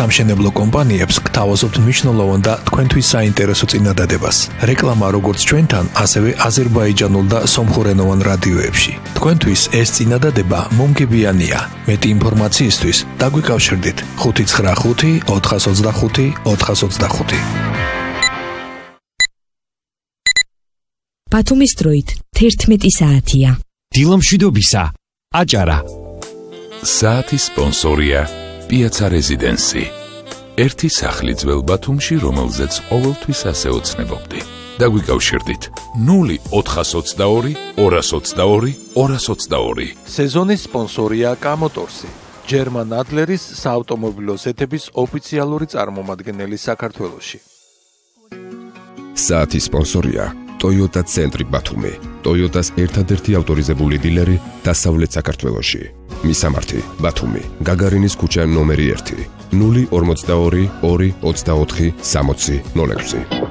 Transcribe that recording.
სამშენებლო კომპანიებს გთავაზობთ მნიშვნელოვან და თქვენთვის საინტერესო წინადადებას. რეკლამა როგორც ჩვენთან, ასევე აზერბაიჯანულ და სომხურენოვან რადიოებში. თქვენთვის ეს წინადადება მომგებიანია. მეტი ინფორმაციისთვის დაგვიკავშირდით 595 425 425. ბათუმის დროით 11 საათია. დილამშვიდობისა, აჭარა. საათის სპონსორია პიაცა რეზიდენსი. ერთი სახლი ძველ ბათუმში, რომელზეც ყოველთვის ასე ოცნებობდი. დაგვიკავშირდით 0422 222 222. სეზონის სპონსორია კამოტორსი. ჯერმან ადლერის საავტომობილო ზეთების ოფიციალური წარმომადგენელი საქართველოში. საათის სპონსორია Toyota ცენტრი ბათუმი. Toyota-ს ერთადერთი ავტორიზებული დილერი დასავლეთ საქართველოში. მისამართი ბათუმი, გაგარინის ქუჩა ნომერი 1, 042 224 60 06.